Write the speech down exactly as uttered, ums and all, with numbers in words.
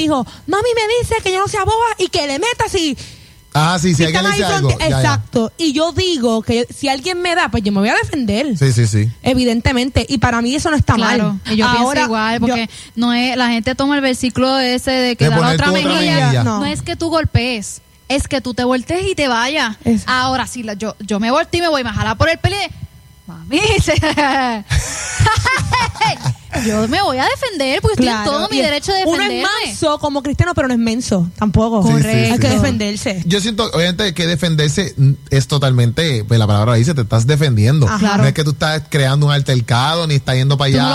hijo, mami me dice que yo no sea boba y que le meta así. Ah, sí, si alguien le dice algo. Ya, exacto. Ya. Y yo digo que si alguien me da, pues yo me voy a defender. Sí, sí, sí. Evidentemente. Y para mí eso no está claro, mal. Y yo Ahora, pienso igual, porque yo, no es, la gente toma el versículo ese de que de da la otra mejilla. mejilla. No. no es que tú golpees, es que tú te voltees y te vayas. Eso. Ahora, si la, yo, yo me volteo y me voy a jalar por el pelo y mami, yo me voy a defender porque claro, estoy en todo mi derecho de defenderme. Uno es manso como cristiano, pero no es menso tampoco. Sí, correcto. sí, sí, hay que sí. defenderse. Yo siento, obviamente, que defenderse es totalmente, pues la palabra dice, te estás defendiendo. Ajá. No es que tú estás creando un altercado ni estás yendo para allá.